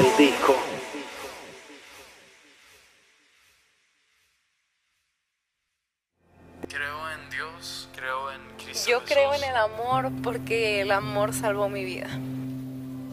disco. Creo en Dios, creo en Cristo Yo creo en Jesús. el amor porque el amor salvó mi vida.